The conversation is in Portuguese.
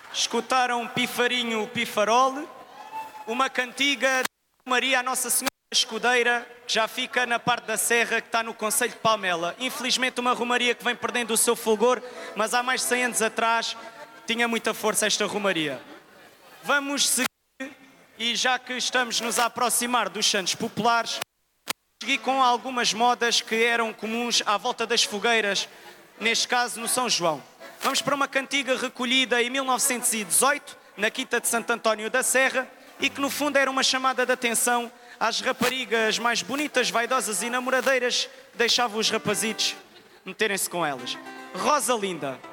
Escutaram Pifarinho Pifarole, uma cantiga de Maria a Nossa Senhora da Escudeira, que já fica na parte da Serra, que está no concelho de Palmela. Infelizmente uma romaria que vem perdendo o seu fulgor, mas há mais de 100 anos atrás tinha muita força esta romaria. Vamos seguir, e já que estamos nos a aproximar dos santos populares, seguir com algumas modas que eram comuns à volta das fogueiras, neste caso no São João. Vamos para uma cantiga recolhida em 1918, na Quinta de Santo António da Serra, e que no fundo era uma chamada de atenção às raparigas mais bonitas, vaidosas e namoradeiras que deixavam os rapazitos meterem-se com elas. Rosa Linda.